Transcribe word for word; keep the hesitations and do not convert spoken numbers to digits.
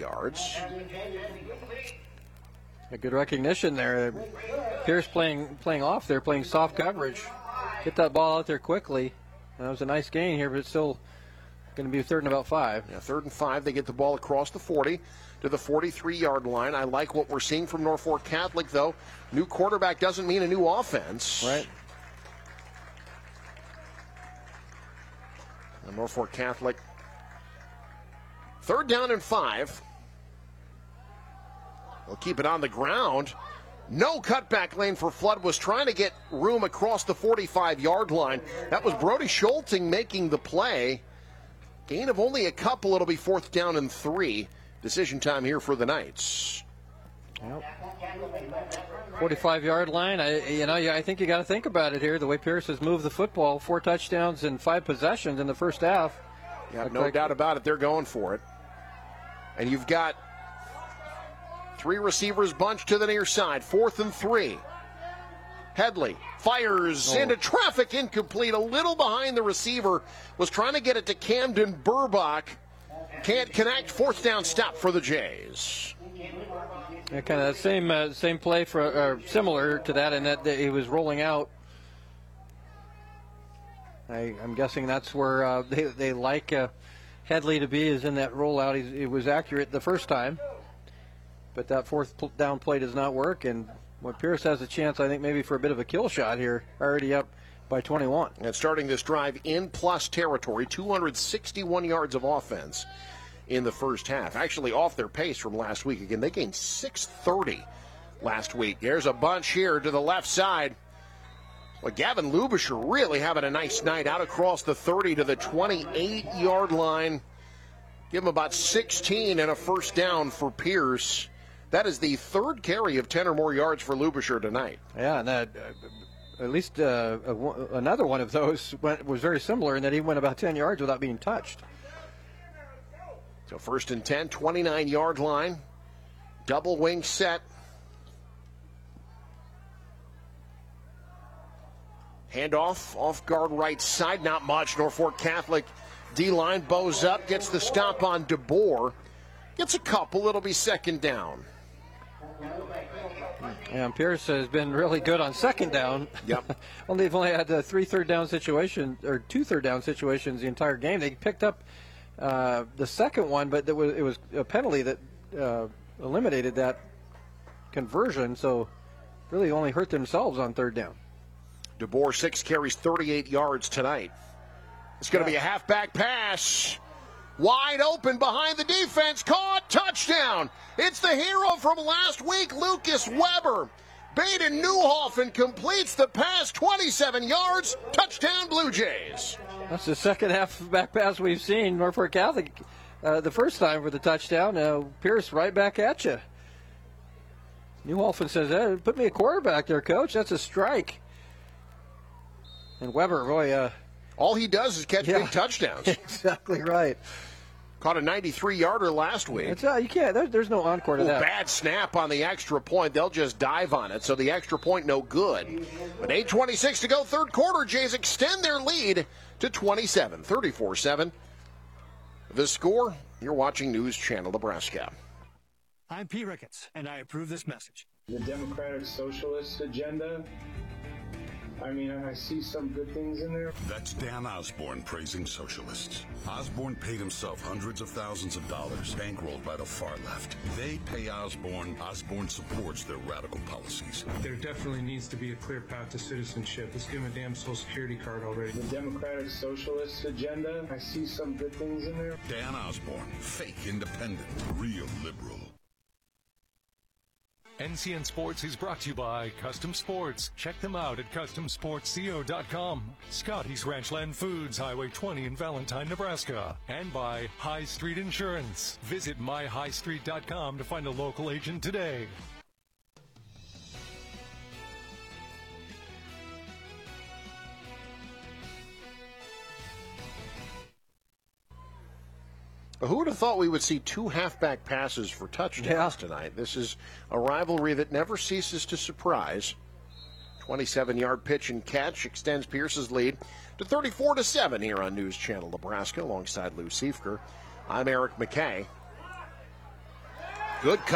yards. A good recognition there. Pierce playing playing off there, playing soft coverage. Get that ball out there quickly. That was a nice gain here, but it's still going to be third and about five. Yeah, third and five. They get the ball across the forty to the forty-three-yard line. I like what we're seeing from Norfolk Catholic, though. New quarterback doesn't mean a new offense. Right. And Norfolk Catholic, third down and five. They'll keep it on the ground. No cutback lane for Flood. Was trying to get room across the forty-five-yard line. That was Brody Schulting making the play. Gain of only a couple. It'll be fourth down and three. Decision time here for the Knights. Yep. forty-five-yard line. I, you know, I think you got to think about it here. The way Pierce has moved the football, four touchdowns and five possessions in the first half. Yeah, no like doubt about it. They're going for it. And you've got three receivers bunched to the near side. Fourth and three. Headley fires oh. into traffic, incomplete. A little behind the receiver. Was trying to get it to Camden Burbach. Can't connect. Fourth down stop for the Jays. Yeah, kind of the same uh, same play for uh, similar to that, in that he was rolling out. I, I'm guessing that's where uh, they they like uh, Headley to be, is in that rollout. He's, he was accurate the first time, but that fourth down play does not work. And when Pierce has a chance, I think maybe for a bit of a kill shot here, already up by twenty-one. And starting this drive in plus territory, two hundred sixty-one yards of offense in the first half. Actually off their pace from last week. Again, they gained six thirty last week. There's a bunch here to the left side. Well, Gavin Lubisher really having a nice night out across the thirty to the twenty-eight-yard line. Give him about sixteen and a first down for Pierce. That is the third carry of ten or more yards for Lubisher tonight. Yeah, and that, uh, at least uh, a, another one of those went, was very similar in that he went about ten yards without being touched. So first and ten, twenty-nine-yard line. Double wing set. Handoff, off guard right side, not much. Norfolk Catholic D-line bows up, gets the stop on DeBoer. Gets a couple, it'll be second down. And Pierce has been really good on second down. Yep. Well, they've only had uh, three third down situations, or two third down situations the entire game. They picked up uh, the second one, but it was, it was a penalty that uh, eliminated that conversion, so really only hurt themselves on third down. DeBoer, six carries, thirty-eight yards tonight. It's going to be a halfback pass. Wide open behind the defense. Caught. Touchdown. It's the hero from last week, Lucas Weber. Baden Newhoffen completes the pass, twenty-seven yards. Touchdown, Blue Jays. That's the second half back pass we've seen. Norfolk Catholic uh, the first time for the touchdown. Uh, Pierce right back at you. Newhoffen says, hey, put me a quarterback there, coach. That's a strike. And Weber, boy, uh, all he does is catch yeah, big touchdowns. Exactly right. Caught a ninety-three-yarder last week. It's, uh, you can't. There, there's no encore to Ooh, that. Bad snap on the extra point. They'll just dive on it, so the extra point no good. But eight twenty-six to go, third quarter. Jays extend their lead to twenty-seven, thirty-four seven. The score. You're watching News Channel Nebraska. I'm Pete Ricketts, and I approve this message. The Democratic Socialist agenda. I mean, I see some good things in there. That's Dan Osborne praising socialists. Osborne paid himself hundreds of thousands of dollars, bankrolled by the far left. They pay Osborne. Osborne supports their radical policies. There definitely needs to be a clear path to citizenship. Let's give him a damn Social Security card already. The Democratic Socialist agenda. I see some good things in there. Dan Osborne, fake independent, real liberal. N C N Sports is brought to you by Custom Sports. Check them out at custom sports co dot com. Scotty's Ranchland Foods, Highway twenty in Valentine, Nebraska. And by High Street Insurance. Visit my high street dot com to find a local agent today. Who would have thought we would see two halfback passes for touchdowns yeah. tonight? This is a rivalry that never ceases to surprise. twenty-seven-yard pitch and catch extends Pierce's lead to thirty-four to seven here on News Channel Nebraska alongside Lou Siefker. I'm Eric McKay. Good